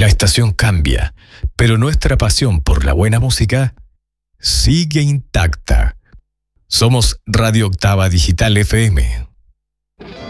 La estación cambia, pero nuestra pasión por la buena música sigue intacta. Somos Radio Octava Digital FM.